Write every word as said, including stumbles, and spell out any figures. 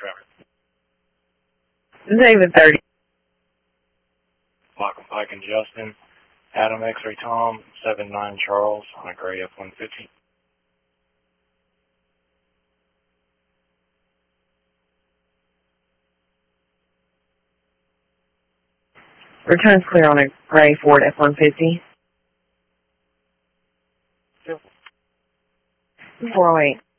traffic. David thirty. Lock Pike and Justin. Adam X-Ray Tom, seven nine Charles on a gray F one fifty. Returns clear on a gray Ford F one fifty. Yep. four oh eight.